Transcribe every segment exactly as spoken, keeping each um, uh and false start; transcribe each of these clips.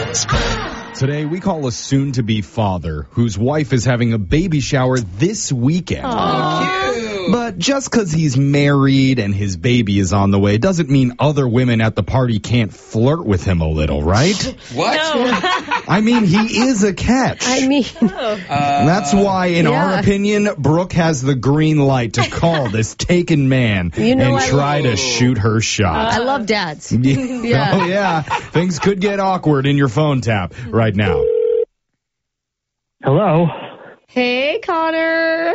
Today, we call a soon-to-be father whose wife is having a baby shower this weekend. Aww. But just because he's married and his baby is on the way doesn't mean other women at the party can't flirt with him a little, right? What? No. I mean, he is a catch. I mean, Uh, That's why, in yeah. our opinion, Brooke has the green light to call this taken man You know and I try love- to shoot her shot. I love dads. Yeah. Yeah. Oh, yeah. Things could get awkward in your phone tap right now. Hello. Hey, Connor.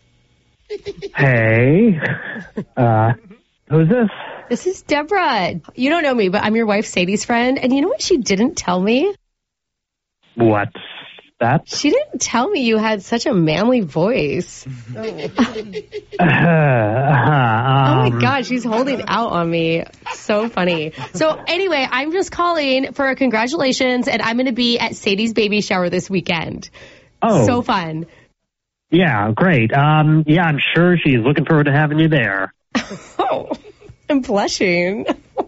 Hey. Uh, who's this? This is Deborah. You don't know me, but I'm your wife Sadie's friend. And you know what she didn't tell me? What's that? She didn't tell me you had such a manly voice. Uh, uh, um, Oh my God, she's holding out on me. So funny. So anyway, I'm just calling for a congratulations, and I'm going to be at Sadie's baby shower this weekend. Oh, So fun. yeah, great. Um, yeah, I'm sure she's looking forward to having you there. Oh, I'm blushing.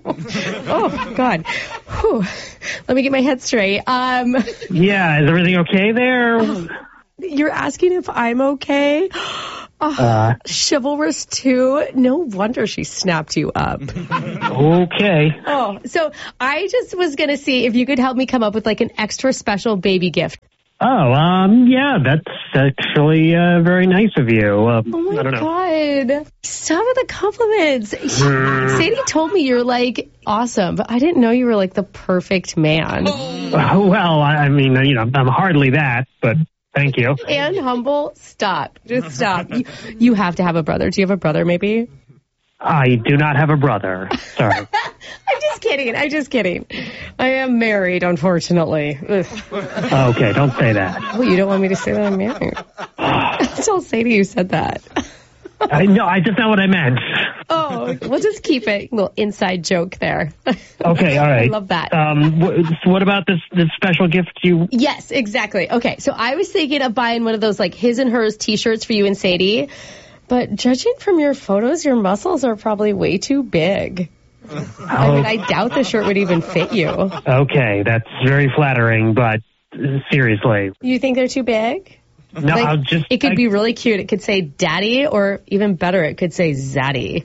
Oh, God. Whew. Let me get my head straight. Um, Yeah, is everything okay there? you're asking if I'm okay? Oh, Uh, chivalrous too. No wonder she snapped you up. okay. Oh, so I just was going to see if you could help me come up with like an extra special baby gift. Oh, um, yeah, that's actually uh, very nice of you. Um, Oh my I don't know. God. Stop with the compliments. Sadie told me you're like awesome, but I didn't know you were like the perfect man. Uh, well, I I mean, you know, I'm hardly that, but thank you. And humble. Stop. Just stop. You, you have to have a brother. Do you have a brother maybe? I do not have a brother. Sorry. I'm just kidding. I'm just kidding. I am married, unfortunately. Ugh. Okay, don't say that. Oh, you don't want me to say that I'm married? Tell Sadie you said that. I, no, I that's not what I meant. Oh, we'll just keep it. A little inside joke there. Okay, all right. I love that. Um, wh- so what about this this special gift you? Yes, exactly. Okay, so I was thinking of buying one of those like his and hers t-shirts for you and Sadie, but judging from your photos, your muscles are probably way too big. I mean, I doubt the shirt would even fit you. Okay, that's very flattering, but uh, seriously, You think they're too big? no. Like, I'll just. it could I- be really cute. It could say daddy, or even better, it could say zaddy.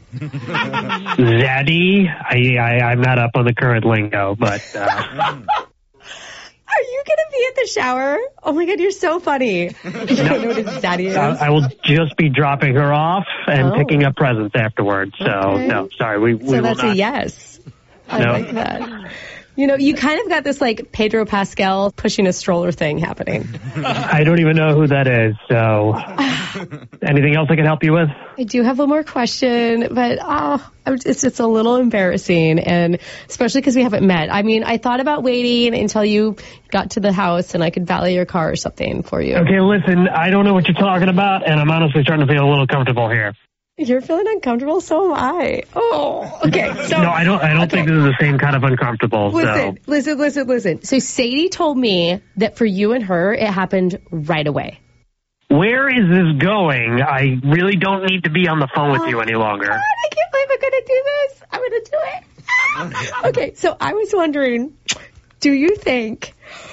Zaddy. I, I I'm not up on the current lingo, but uh, Are you going to be at the shower? Oh my God, you're so funny. You don't know what a zaddy is? I, I will just be dropping her off and Oh. picking up presents afterwards. So Okay. no, sorry, we we So will that's not. a yes. I No. like that. You know, you kind of got this like Pedro Pascal pushing a stroller thing happening. I don't even know who that is. So anything else I can help you with? I do have one more question, but oh, it's just a little embarrassing, and especially because we haven't met. I mean, I thought about waiting until you got to the house and I could valet your car or something for you. Okay, listen, I don't know what you're talking about, and I'm honestly starting to feel a little comfortable here. You're feeling uncomfortable, so am I. Oh, okay. So No, I don't. I don't okay. think this is the same kind of uncomfortable. Listen, so listen, listen, listen. So Sadie told me that for you and her, it happened right away. where is this going? I really don't need to be on the phone with you any longer. God, I can't believe I'm going to do this. I'm going to do it. Okay, so I was wondering, do you think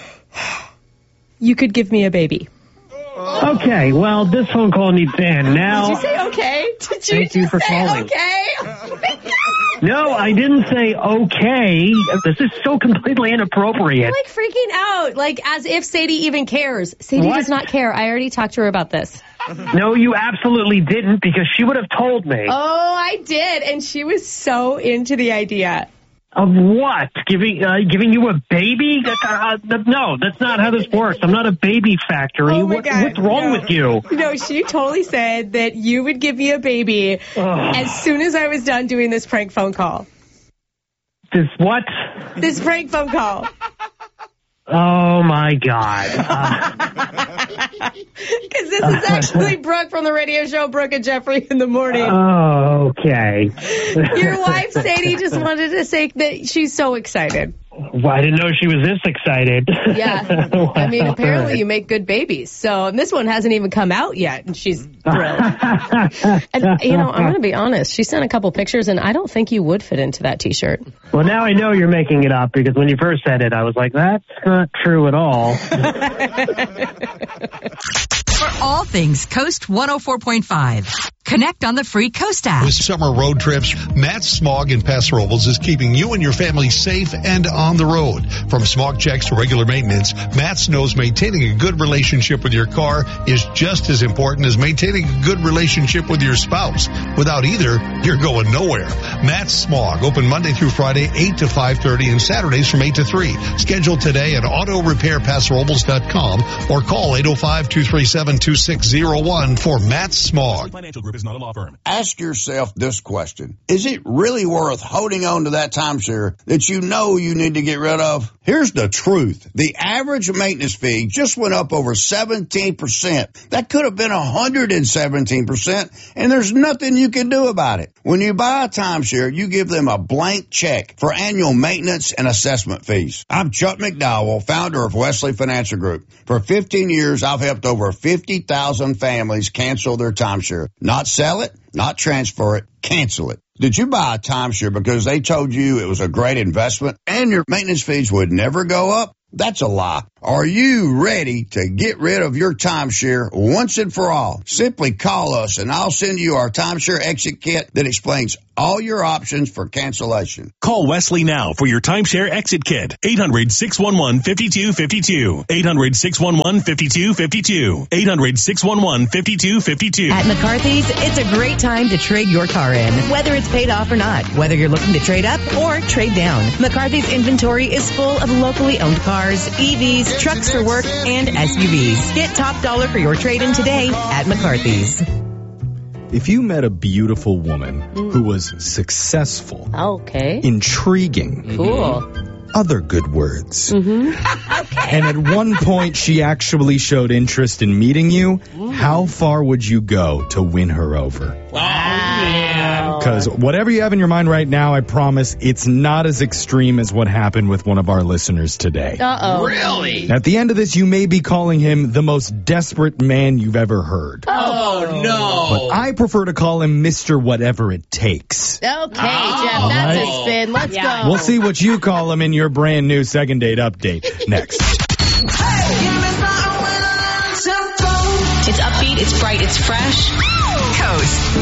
you could give me a baby? Okay, well, this phone call needs to end now. Did you say okay? Did you Thank just you for say calling. okay? Oh my God. No, I didn't say okay. This is so completely inappropriate. I'm like freaking out, like as if Sadie even cares. Sadie What? does not care. I already talked to her about this. No, you absolutely didn't, because she would have told me. Oh, I did, and she was so into the idea. Of what? Giving uh, giving you a baby? That, uh, that- no, that's not how this works. I'm not a baby factory. Oh my what, God, what's wrong no. with you? No, she totally said that you would give me a baby Ugh. as soon as I was done doing this prank phone call. This what? This prank phone call. Oh my God. Uh, Because this is actually Brooke from the radio show Brooke and Jeffrey in the morning. oh, okay. Your wife, Sadie, just wanted to say that she's so excited. Well, I didn't know she was this excited. Yeah. Wow. I mean, apparently you make good babies. So and this one hasn't even come out yet, and she's thrilled. And, you know, I'm going to be honest. She sent a couple pictures, and I don't think you would fit into that T-shirt. Well, now I know you're making it up, because when you first said it, I was like, that's not true at all. For all things Coast one oh four point five, connect on the free Coast app. With summer road trips, Matt Smog in Paso Robles is keeping you and your family safe and on the road. From smog checks to regular maintenance, Matt knows maintaining a good relationship with your car is just as important as maintaining a good relationship with your spouse. Without either, you're going nowhere. Matt Smog, open Monday through Friday, eight to five thirty, and Saturdays from eight to three. Schedule today at auto repair paso robles dot com or call eight oh five, two three seven, two six zero one for Matt Smog. Financial Group is not a law firm. Ask yourself this question. Is it really worth holding on to that timeshare that you know you need to get rid of? Here's the truth. The average maintenance fee just went up over seventeen percent. That could have been one hundred seventeen percent, and there's nothing you can do about it. When you buy a timeshare, you give them a blank check for annual maintenance and assessment fees. I'm Chuck McDowell, founder of Wesley Financial Group. For fifteen years, I've helped over fifty thousand families cancel their timeshare. Not sell it, not transfer it, cancel it. Did you buy a timeshare because they told you it was a great investment and your maintenance fees would never go up? That's a lie. Are you ready to get rid of your timeshare once and for all? Simply call us and I'll send you our timeshare exit kit that explains all your options for cancellation. Call Wesley now for your timeshare exit kit. eight hundred, six one one, five two five two. eight hundred, six one one, five two five two. eight hundred, six one one, five two five two. At McCarthy's, it's a great time to trade your car in, whether it's paid off or not, whether you're looking to trade up or trade down. McCarthy's inventory is full of locally owned cars, E Vs, trucks for work, and S U Vs. Get top dollar for your trade-in today at McCarthy's. If you met a beautiful woman who was successful, Okay. intriguing, Cool. other good words, Mm-hmm. and at one point she actually showed interest in meeting you, how far would you go to win her over? Wow. Because whatever you have in your mind right now, I promise it's not as extreme as what happened with one of our listeners today. Uh-oh. Really? At the end of this, you may be calling him the most desperate man you've ever heard. Oh, no. But I prefer to call him Mister Whatever It Takes. Okay, Jeff, that's a spin. Let's go. We'll see what you call him in your brand new second date update next. It's upbeat, it's bright, it's fresh. Coast